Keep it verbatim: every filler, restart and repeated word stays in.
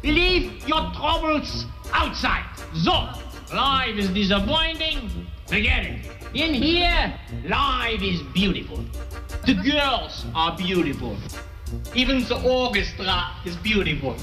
Leave your troubles outside. So, life is disappointing. Forget it. In here, life is beautiful. The girls are beautiful. Even the orchestra is beautiful.